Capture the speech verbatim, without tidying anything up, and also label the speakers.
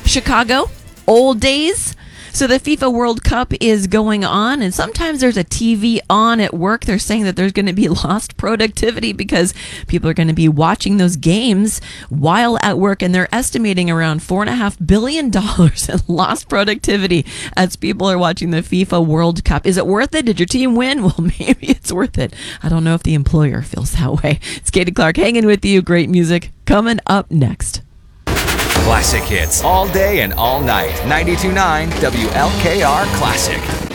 Speaker 1: Chicago, old days. So the FIFA World Cup is going on, and sometimes there's a T V on at work. They're saying that there's going to be lost productivity because people are going to be watching those games while at work, and they're estimating around four and a half billion dollars in lost productivity as people are watching the FIFA World Cup. Is it worth it? Did your team win? Well, maybe it's worth it. I don't know if the employer feels that way. It's Katie Clark hanging with you. Great music coming up next.
Speaker 2: Classic hits all day and all night. ninety-two point nine W L K R Classic.